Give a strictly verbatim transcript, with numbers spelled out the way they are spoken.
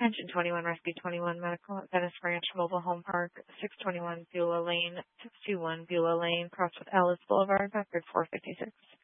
Engine twenty-one, Rescue twenty-one, Medical at Venice Ranch Mobile Home Park, six twenty-one Beulah Lane, six two one Beulah Lane, cross with Ellis Boulevard, record four fifty-six.